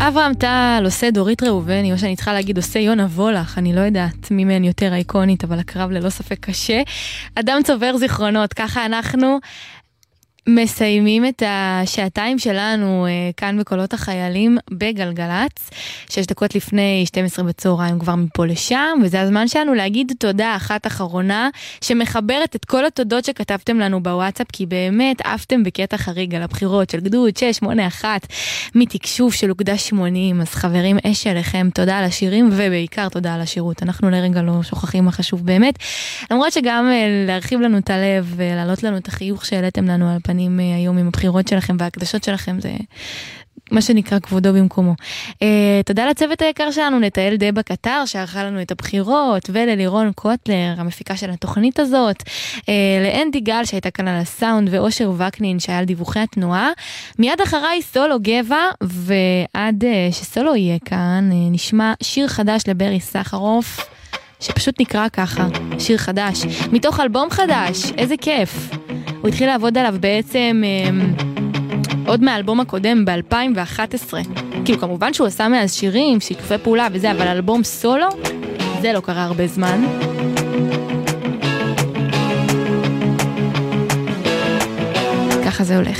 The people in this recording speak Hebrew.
אברהם טל עושה דורית ראובני, או שאני צריכה להגיד עושה יונה וולך, אני לא יודעת מי מהן יותר אייקונית, אבל הקרב ללא ספק קשה. אדם צובר זיכרונות, ככה אנחנו מסיימים את השעתיים שלנו כאן בקולות החיילים בגלגלץ, 6 דקות לפני 12 בצהריים כבר מפה לשם, וזה הזמן שלנו להגיד תודה אחת אחרונה שמחברת את כל התודות שכתבתם לנו בוואטסאפ, כי באמת עפתם בקטע חריג על הבחירות של גדוד 681 מתקשוף של אוגדה 80, אז חברים, אש אליכם, תודה על השירים ובעיקר תודה על השירות, אנחנו לרגע לא שוכחים מה חשוב באמת, למרות שגם להרחיב לנו את הלב ולהעלות לנו את החיוך שהעליתם לנו על פנים היום עם הבחירות שלכם וההקדשות שלכם, זה מה שנקרא כבודו במקומו. תודה לצוות היקר שלנו, נטעאל דבא קטר שערכה לנו את הבחירות, וללירון קוטלר, המפיקה של התוכנית הזאת, לאנדי גל שהייתה כאן על הסאונד, ואושר וקנין שהיה על דיווחי התנועה. מיד אחריי סולו גבע, ועד שסולו יהיה כאן נשמע שיר חדש לברי סחרוף, שפשוט נקרא ככה, שיר חדש, מתוך אלבום חדש, איזה כיף. הוא התחיל לעבוד עליו בעצם עוד מהאלבום הקודם ב-2011. כאילו כמובן שהוא עשה מאז שירים, שיתופי פעולה וזה, אבל אלבום סולו, זה לא קרה הרבה זמן. ככה זה הולך.